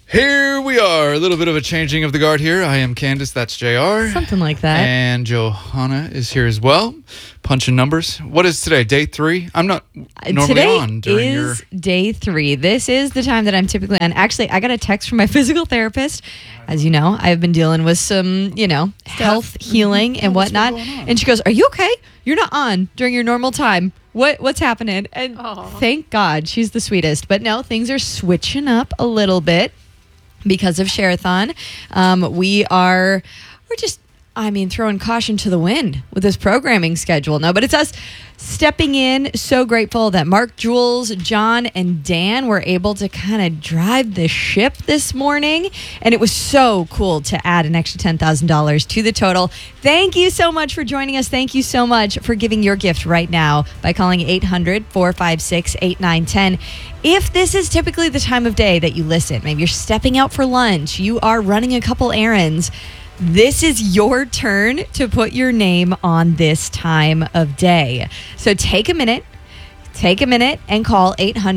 Here we are. A little bit of a changing of the guard here. I am Candace. That's JR. Something like that. And Johanna is here as well. Punching numbers. What is today? Day 3? I'm not normally today on during your... Today is day 3. This is the time that I'm typically on. Actually, I got a text from my physical therapist. As you know, I've been dealing with some, health healing and whatnot. And she goes, "Are you okay? You're not on during your normal time. What's happening?" And thank God, she's the sweetest. But no, things are switching up a little bit because of Share-a-thon. We're just throwing caution to the wind with this programming schedule. No, but it's us stepping in. So grateful that Mark, Jules, John, and Dan were able to kind of drive the ship this morning. And it was so cool to add an extra $10,000 to the total. Thank you so much for joining us. Thank you so much for giving your gift right now by calling 800-456-8910. If this is typically the time of day that you listen, maybe you're stepping out for lunch, you are running a couple errands, this is your turn to put your name on this time of day. So take a minute and call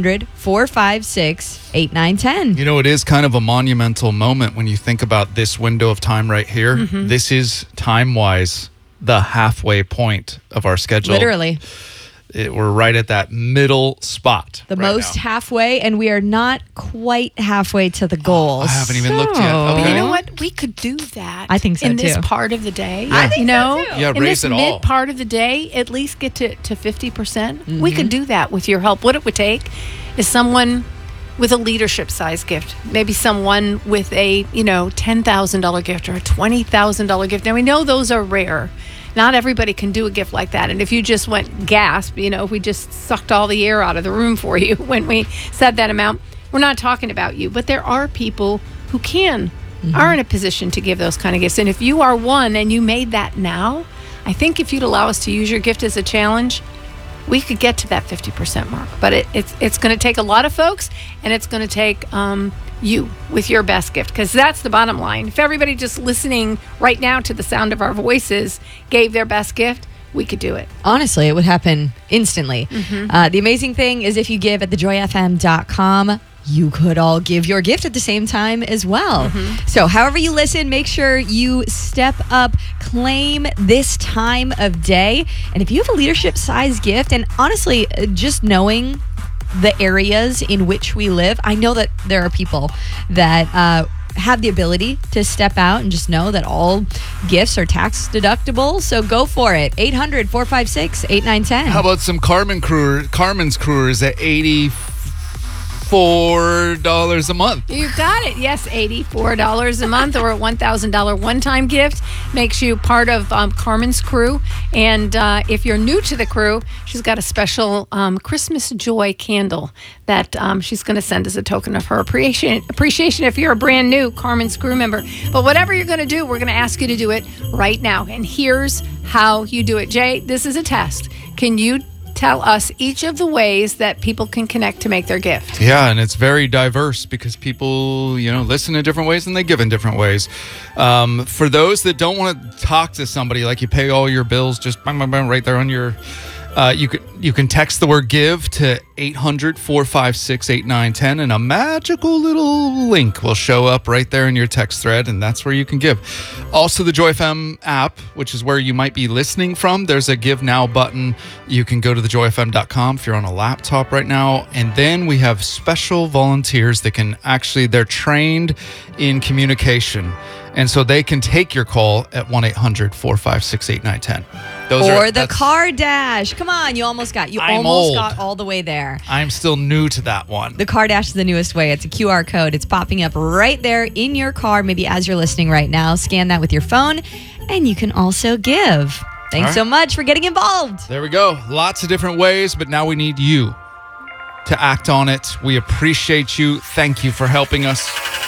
800-456-8910. You know, it is kind of a monumental moment when you think about this window of time right here. Mm-hmm. This is time-wise the halfway point of our schedule. Literally. We're right at that middle spot. The most halfway, and we are not quite halfway to the goal. I haven't even looked yet. Okay. But you know what? We could do that. I think so, in too. this part of the day. I think so, too. Yeah, raise it all. In this mid part of the day, at least get to 50%. Mm-hmm. We could do that with your help. What it would take is someone with a leadership size gift, maybe someone with a $10,000 gift or a $20,000 gift. Now we know those are rare. Not everybody can do a gift like that. And if you just went gasp, if we just sucked all the air out of the room for you when we said that amount, we're not talking about you. But there are people who are in a position to give those kind of gifts. And if you are one and you made that now, I think if you'd allow us to use your gift as a challenge, we could get to that 50% mark. But it's going to take a lot of folks, and it's going to take you with your best gift, because that's the bottom line. If everybody just listening right now to the sound of our voices gave their best gift, we could do it. Honestly, it would happen instantly. Mm-hmm. The amazing thing is if you give at thejoyfm.com, you could all give your gift at the same time as well. Mm-hmm. So however you listen, make sure you step up, claim this time of day. And if you have a leadership size gift, and honestly, just knowing the areas in which we live, I know that there are people that have the ability to step out and just know that all gifts are tax deductible. So go for it. 800-456-8910. How about some Carmen's Crewers at $84 a month? You got it. Yes, $84 a month, or a $1,000 one-time gift makes you part of Carmen's crew. And if you're new to the crew, she's got a special Christmas joy candle that she's going to send as a token of her appreciation if you're a brand new Carmen's crew member. But whatever you're going to do, we're going to ask you to do it right now. And here's how you do it. Jay, this is a test. Can you tell us each of the ways that people can connect to make their gift? Yeah, and it's very diverse because people, listen in different ways and they give in different ways. For those that don't want to talk to somebody, like you pay all your bills just bang, bang, bang, right there on your... You can text the word give to 800-456-8910, and a magical little link will show up right there in your text thread, and that's where you can give. Also, the Joy FM app, which is where you might be listening from, there's a Give Now button. You can go to thejoyfm.com if you're on a laptop right now, and then we have special volunteers that they're trained in communication. And so they can take your call at 1-800-456-8910. Or the car dash. Come on, you almost got all the way there. I'm still new to that one. The car dash is the newest way. It's a QR code. It's popping up right there in your car, maybe as you're listening right now. Scan that with your phone, and you can also give. Thanks so much for getting involved. There we go. Lots of different ways, but now we need you to act on it. We appreciate you. Thank you for helping us.